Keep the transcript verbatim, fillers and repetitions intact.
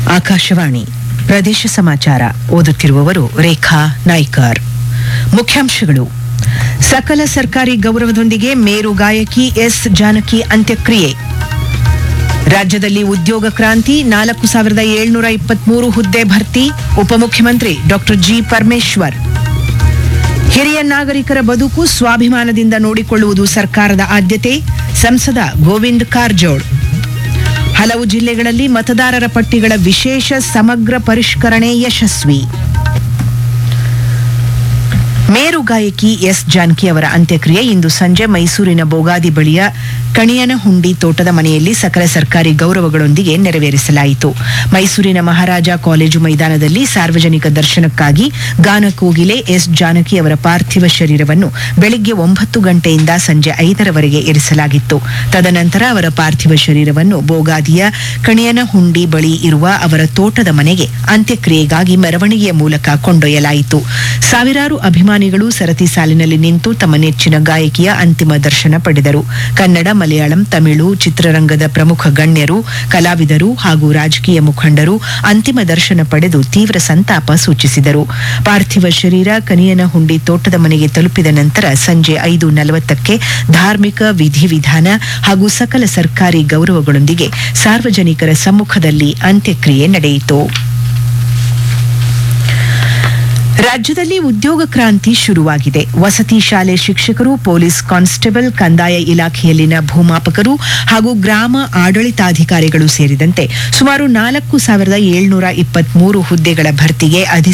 ಆಕಾಶವಾಣಿ ಪ್ರದೇಶ ಸಮಾಚಾರ ಓದುತ್ತಿರುವವರು ರೇಖಾ ನಾಯ್ಕರ್. ಮುಖ್ಯಾಂಶಗಳು: ಸಕಲ ಸರ್ಕಾರಿ ಗೌರವದೊಂದಿಗೆ ಮೇರು ಗಾಯಕಿ ಎಸ್ ಜಾನಕಿ ಅಂತ್ಯಕ್ರಿಯೆ. ರಾಜ್ಯದಲ್ಲಿ ಉದ್ಯೋಗ ಕ್ರಾಂತಿ, ನಾಲ್ಕು ಸಾವಿರದ ಏಳ್ನೂರ ಇಪ್ಪತ್ಮೂರು ಹುದ್ದೆ ಭರ್ತಿ. ಉಪಮುಖ್ಯಮಂತ್ರಿ ಡಾಕ್ಟರ್ ಜಿ ಪರಮೇಶ್ವರ್. ಹಿರಿಯ ನಾಗರಿಕರ ಬದುಕು ಸ್ವಾಭಿಮಾನದಿಂದ ನೋಡಿಕೊಳ್ಳುವುದು ಸರ್ಕಾರದ ಆದ್ಯತೆ. ಸಂಸದ ಗೋವಿಂದ್ ಕಾರಜೋಳ್. ಹಲವು ಜಿಲ್ಲೆಗಳಲ್ಲಿ ಮತದಾರರ ಪಟ್ಟಿಗಳ ವಿಶೇಷ ಸಮಗ್ರ ಪರಿಷ್ಕರಣೆ ಯಶಸ್ವಿ. ಮೇರು ಗಾಯಕಿ ಎಸ್ ಜಾನಕಿ ಅವರ ಅಂತ್ಯಕ್ರಿಯೆ ಇಂದು ಸಂಜೆ ಮೈಸೂರಿನ ಬೋಗಾದಿ ಬಳಿಯ ಕಣಿಯನಹುಂಡಿ ತೋಟದ ಮನೆಯಲ್ಲಿ ಸಕಲ ಸರ್ಕಾರಿ ಗೌರವಗಳೊಂದಿಗೆ ನೆರವೇರಿಸಲಾಯಿತು. ಮೈಸೂರಿನ ಮಹಾರಾಜ ಕಾಲೇಜು ಮೈದಾನದಲ್ಲಿ ಸಾರ್ವಜನಿಕ ದರ್ಶನಕ್ಕಾಗಿ ಗಾನಕೋಗಿಲೆ ಎಸ್ ಜಾನಕಿ ಅವರ ಪಾರ್ಥಿವ ಶರೀರವನ್ನು ಬೆಳಿಗ್ಗೆ ಒಂಬತ್ತು ಗಂಟೆಯಿಂದ ಸಂಜೆ ಐದರವರೆಗೆ ಇರಿಸಲಾಗಿತ್ತು. ತದನಂತರ ಅವರ ಪಾರ್ಥಿವ ಶರೀರವನ್ನು ಬೋಗಾದಿಯ ಕಣಿಯನಹುಂಡಿ ಬಳಿ ಇರುವ ಅವರ ತೋಟದ ಮನೆಗೆ ಅಂತ್ಯಕ್ರಿಯೆಗಾಗಿ ಮೆರವಣಿಗೆಯ ಮೂಲಕ ಕೊಂಡೊಯ್ಯಲಾಯಿತು. ಸಾವಿರಾರು ಅಭಿಮಾನಿಗಳು ಸರತಿ ಸಾಲಿನಲ್ಲಿ ನಿಂತು ತಮ್ಮ ನೆಚ್ಚಿನ ಗಾಯಕಿಯ ಅಂತಿಮ ದರ್ಶನ ಪಡೆದರು. ಕನ್ನಡ, ಮಲಯಾಳಂ, ತಮಿಳು ಚಿತ್ರರಂಗದ ಪ್ರಮುಖ ಗಣ್ಯರು, ಕಲಾವಿದರು ಹಾಗೂ ರಾಜಕೀಯ ಮುಖಂಡರು ಅಂತಿಮ ದರ್ಶನ ಪಡೆದು ತೀವ್ರ ಸಂತಾಪ ಸೂಚಿಸಿದರು. ಪಾರ್ಥಿವ ಶರೀರ ಕನಿಯನಹುಂಡಿ ತೋಟದ ಮನೆಗೆ ತಲುಪಿದ ನಂತರ ಸಂಜೆ ಐದು ನಲವತ್ತಕ್ಕೆ ಧಾರ್ಮಿಕ ವಿಧಿವಿಧಾನ ಹಾಗೂ ಸಕಲ ಸರ್ಕಾರಿ ಗೌರವಗಳೊಂದಿಗೆ ಸಾರ್ವಜನಿಕರ ಸಮ್ಮುಖದಲ್ಲಿ ಅಂತ್ಯಕ್ರಿಯೆ ನಡೆಯಿತು. ರಾಜ್ಯದಲ್ಲಿ ಉದ್ಯೋಗ ಕ್ರಾಂತಿ ಶುರುವಾಗಿದೆ. ವಸತಿ ಶಾಲೆ ಶಿಕ್ಷಕರು, ಪೊಲೀಸ್ ಕಾನ್ಸ್ಟೇಬಲ್, ಕಂದಾಯ ಇಲಾಖೆಯಲ್ಲಿನ ಭೂಮಾಪಕರು ಹಾಗೂ ಗ್ರಾಮ ಆಡಳಿತಾಧಿಕಾರಿಗಳು ಸೇರಿದಂತೆ ಸುಮಾರು ನಾಲ್ಕು ಸಾವಿರದ ಏಳ್ನೂರ ಇಪ್ಪತ್ಮೂರು ಹುದ್ದೆಗಳ ಭರ್ತಿಗೆ ಅಧಿಸೂಚನೆ